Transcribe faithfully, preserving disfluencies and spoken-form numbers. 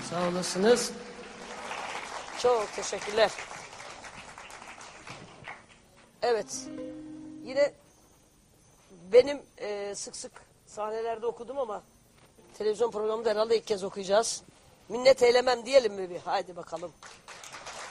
Sağ olasınız. Çok teşekkürler. Evet. Yine benim e, sık sık sahnelerde okudum ama televizyon programında herhalde ilk kez okuyacağız. Minnet eylemem diyelim mi bir? Haydi bakalım.